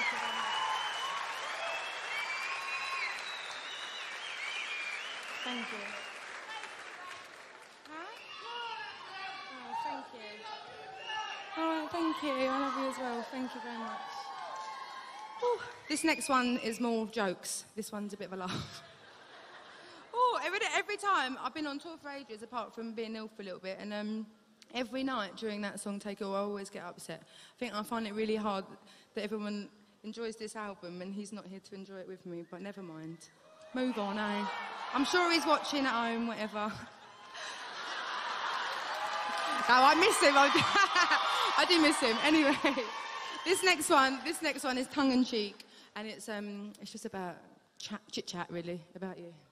Thank you. Huh? Oh, thank you. Oh, thank you. I love you as well. Thank you very much. Ooh, this next one is more jokes. This one's a bit of a laugh. Oh, every time I've been on tour for ages, apart from being ill for a little bit, and every night during that song Take It All, I always get upset. I think I find it really hard that everyone enjoys this album and he's not here to enjoy it with me, but never mind. Move on, eh? I'm sure he's watching at home, whatever. No, I miss him. I do miss him. Anyway, this next one is tongue in cheek, and it's just about chit chat really about you.